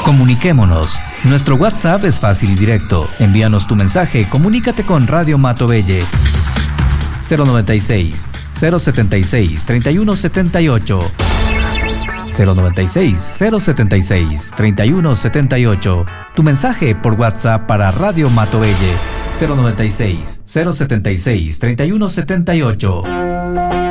Comuniquémonos. Nuestro WhatsApp es fácil y directo. Envíanos tu mensaje, comunícate con Radio Matovelle. 096 076 3178. 096 076 3178. Tu mensaje por WhatsApp para Radio Matovelle. 096 076 3178.